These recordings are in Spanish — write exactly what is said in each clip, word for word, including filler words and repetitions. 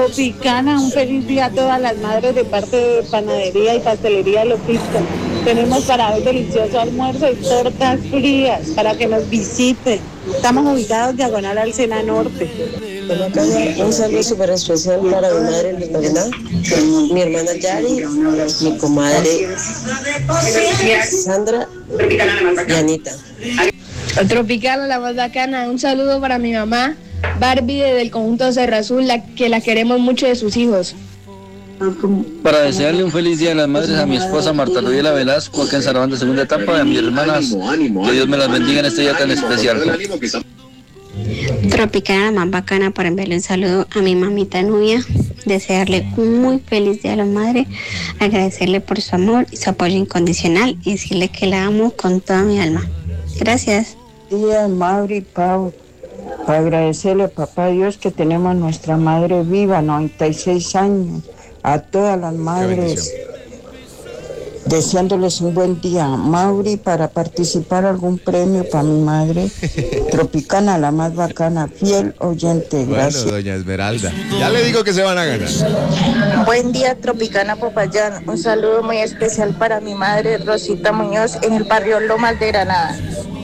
Tropicana, un feliz día a todas las madres de parte de Panadería y Pastelería Lopista. Tenemos para hoy delicioso almuerzo y tortas frías para que nos visiten. Estamos ubicados diagonal al Sena Norte. Bueno, acá un saludo súper especial para mi madre Lorena, mi hermana Yari, mi comadre Sandra y Anita. Tropicana, la más bacana. Un saludo para mi mamá Barbie del conjunto Cerro Azul, la que la queremos mucho de sus hijos. Para desearle un feliz día a las madres a mi esposa Marta Luviela Velasco, acá en Sarabanda, segunda etapa, y a mis hermanas, que Dios me las bendiga en este día tan especial. Tropicana, la más bacana, para enviarle un saludo a mi mamita Nubia, desearle un muy feliz día a la madre, agradecerle por su amor y su apoyo incondicional y decirle que la amo con toda mi alma. Gracias. Día, Mauri, Pau, para agradecerle a papá Dios que tenemos nuestra madre viva, noventa y seis años, a todas las madres, deseándoles un buen día. Mauri, para participar algún premio para mi madre, Tropicana, la más bacana, fiel oyente, gracias. Bueno, doña Esmeralda, ya le digo que se van a ganar. Buen día, Tropicana Popayán. Un saludo muy especial para mi madre Rosita Muñoz en el barrio Lomas de Granada.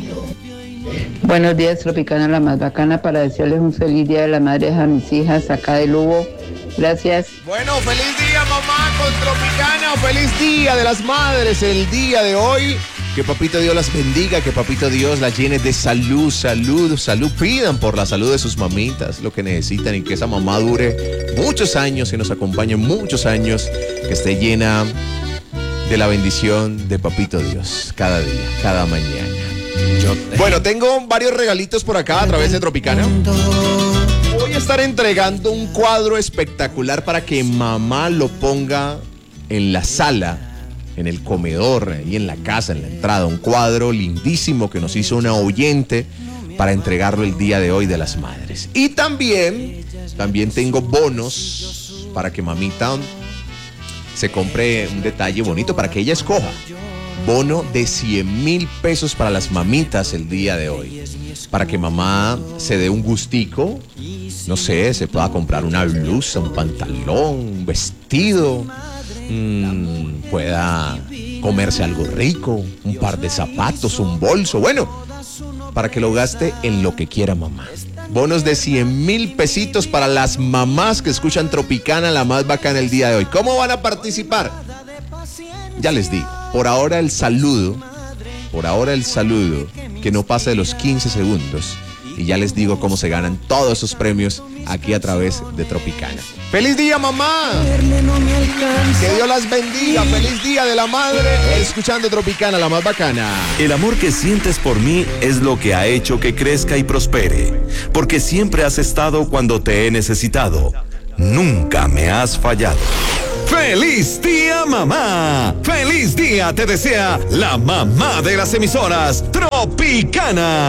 Buenos días, Tropicana, la más bacana, para desearles un feliz día de las madres a mis hijas acá de Lugo. Gracias. Bueno, feliz día, mamá, con Tropicana. Feliz día de las madres el día de hoy. Que papito Dios las bendiga, que papito Dios las llene de salud, salud, salud. Pidan por la salud de sus mamitas lo que necesitan y que esa mamá dure muchos años, que nos acompañe muchos años, que esté llena de la bendición de papito Dios cada día, cada mañana. Yo te... Bueno, tengo varios regalitos por acá a través de Tropicana. Voy a estar entregando un cuadro espectacular para que mamá lo ponga en la sala, en el comedor y en la casa, en la entrada. Un cuadro lindísimo que nos hizo una oyente para entregarlo el día de hoy de las madres. Y también, también tengo bonos para que mamita se compre un detalle bonito para que ella escoja. Bono de cien mil pesos para las mamitas el día de hoy. Para que mamá se dé un gustico, no sé, se pueda comprar una blusa, un pantalón, un vestido, mmm, pueda comerse algo rico, un par de zapatos, un bolso, bueno, para que lo gaste en lo que quiera mamá. Bonos de cien mil pesitos para las mamás que escuchan Tropicana, la más bacana el día de hoy. ¿Cómo van a participar? Ya les digo, por ahora el saludo, por ahora el saludo, que no pasa de los quince segundos. Y ya les digo cómo se ganan todos esos premios aquí a través de Tropicana. ¡Feliz día, mamá! Que Dios las bendiga. ¡Feliz día de la madre! Escuchando Tropicana, la más bacana. El amor que sientes por mí es lo que ha hecho que crezca y prospere. Porque siempre has estado cuando te he necesitado. Nunca me has fallado. ¡Feliz día, mamá! ¡Feliz día te desea la mamá de las emisoras, Tropicana!